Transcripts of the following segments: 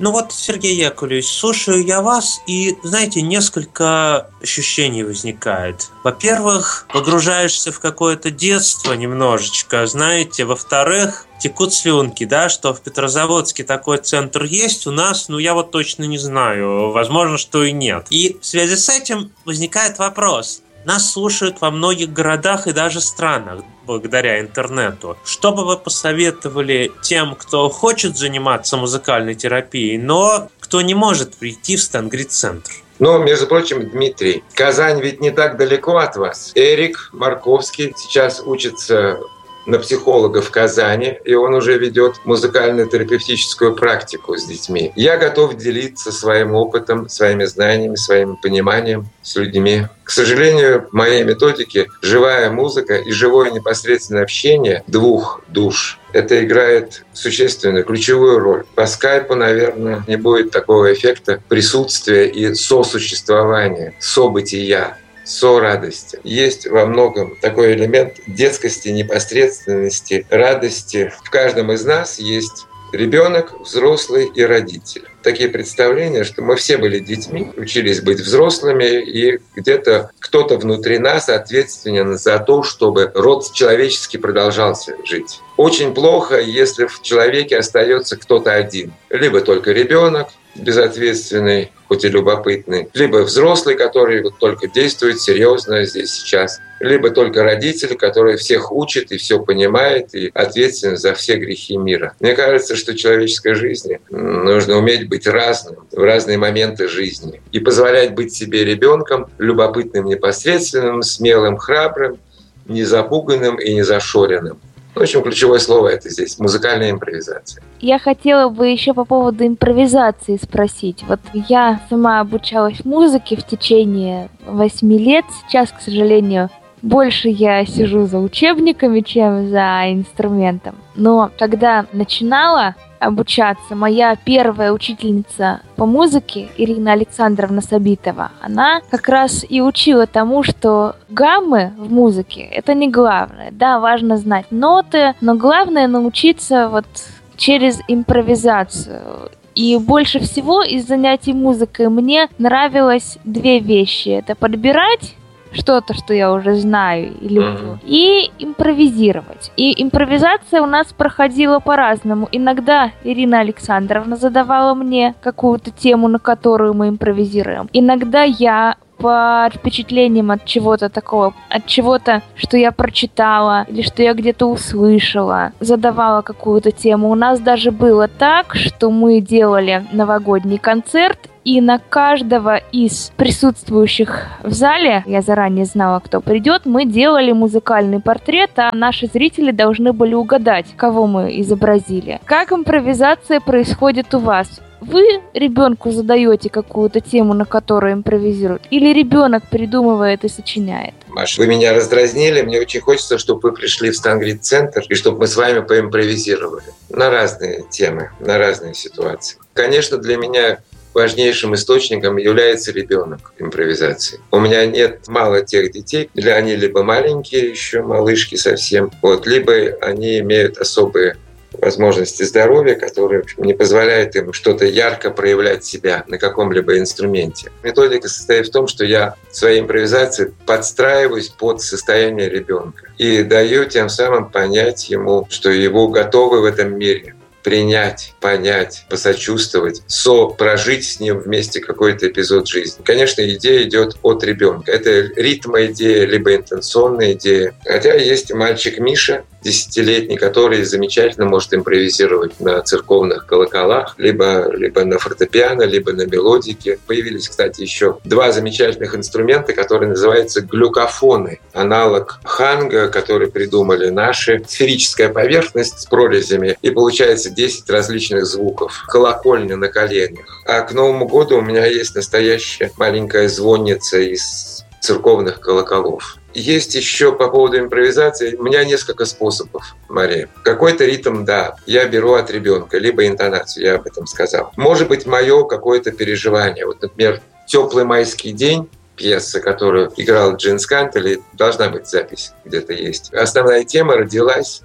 Ну вот, Сергей Яковлевич, слушаю я вас, и, знаете, несколько ощущений возникает. Во-первых, погружаешься в какое-то детство немножечко, знаете. Во-вторых, текут слюнки, да, что в Петрозаводске такой центр есть, у нас, я вот точно не знаю, возможно, что и нет. И в связи с этим возникает вопрос. Нас слушают во многих городах и даже странах благодаря интернету. Что бы вы посоветовали тем, кто хочет заниматься музыкальной терапией, но кто не может прийти в Стангрид-центр? Между прочим, Дмитрий, Казань ведь не так далеко от вас. Эрик Марковский сейчас учится на психолога в Казани, и он уже ведет музыкально-терапевтическую практику с детьми. Я готов делиться своим опытом, своими знаниями, своим пониманием с людьми. К сожалению, в моей методике живая музыка и живое непосредственное общение двух душ — это играет существенную, ключевую роль. По скайпу, наверное, не будет такого эффекта присутствия и сосуществования, события, сорадости. Есть во многом такой элемент детскости, непосредственности, радости. В каждом из нас есть ребенок, взрослый и родитель. Такие представления, что мы все были детьми, учились быть взрослыми, и где-то кто-то внутри нас ответственен за то, чтобы род человеческий продолжался жить. Очень плохо, если в человеке остается кто-то один. Либо только ребенок, безответственный, хоть и любопытный, либо взрослый, который только действует серьезно здесь сейчас, либо только родитель, который всех учит и все понимает и ответственен за все грехи мира. Мне кажется, что в человеческой жизни нужно уметь быть разным в разные моменты жизни и позволять быть себе ребенком, любопытным, непосредственным, смелым, храбрым, незапуганным и незашоренным. В общем, ключевое слово это здесь музыкальная импровизация. Я хотела бы еще по поводу импровизации спросить. Вот я сама обучалась музыке в течение 8 лет. Сейчас, к сожалению, больше я сижу за учебниками, чем за инструментом. Но когда начинала обучаться, моя первая учительница по музыке, Ирина Александровна Сабитова, она как раз и учила тому, что гаммы в музыке — это не главное. Да, важно знать ноты, но главное научиться через импровизацию. И больше всего из занятий музыкой мне нравилось 2 вещи. Это подбирать что-то, что я уже знаю и люблю, и импровизировать. И импровизация у нас проходила по-разному. Иногда Ирина Александровна задавала мне какую-то тему, на которую мы импровизируем. Иногда я по впечатлениям от чего-то такого, от чего-то, что я прочитала или что я где-то услышала, задавала какую-то тему. У нас даже было так, что мы делали новогодний концерт, и на каждого из присутствующих в зале, я заранее знала, кто придет, мы делали музыкальный портрет, а наши зрители должны были угадать, кого мы изобразили. Как импровизация происходит у вас? Вы ребенку задаете какую-то тему, на которую импровизируют, или ребенок придумывает и сочиняет? Маша, вы меня раздразнили. Мне очень хочется, чтобы вы пришли в Стангрид-центр и чтобы мы с вами поимпровизировали на разные темы, на разные ситуации. Конечно, для меня важнейшим источником является ребенок импровизации. У меня мало тех детей, они либо маленькие еще, малышки совсем, либо они имеют особые возможности здоровья, которые не позволяют им что-то ярко проявлять себя на каком-либо инструменте. Методика состоит в том, что я в своей импровизации подстраиваюсь под состояние ребенка и даю тем самым понять ему, что его готовы в этом мире принять, понять, посочувствовать, прожить с ним вместе какой-то эпизод жизни. Конечно, идея идет от ребенка. Это ритм-идея, либо интенционная идея. Хотя есть мальчик Миша, 10-летний, который замечательно может импровизировать на церковных колоколах, либо на фортепиано, либо на мелодике. Появились, кстати, еще 2 замечательных инструмента, которые называются глюкофоны. Аналог ханга, который придумали наши. Сферическая поверхность с прорезями, и получается 10 различных звуков. Колокольня на коленях. А к Новому году у меня есть настоящая маленькая звонница из церковных колоколов. Есть еще по поводу импровизации. У меня несколько способов, Мария. Какой-то ритм, да, я беру от ребенка, либо интонацию, я об этом сказал. Может быть, мое какое-то переживание. Например, «Теплый майский день», пьеса, которую играл Джин Скантелли, должна быть запись где-то есть. Основная тема родилась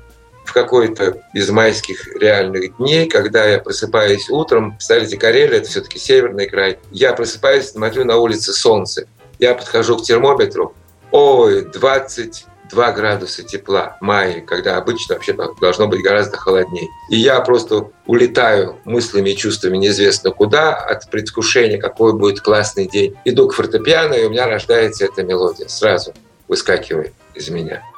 в какой-то из майских реальных дней, когда я просыпаюсь утром, представляете, Карелия – это все-таки северный край, я просыпаюсь, смотрю на улице солнце, я подхожу к термометру, 22 градуса тепла в мае, когда обычно вообще должно быть гораздо холоднее. И я просто улетаю мыслями и чувствами неизвестно куда от предвкушения, какой будет классный день. Иду к фортепиано, и у меня рождается эта мелодия. Сразу выскакивает из меня.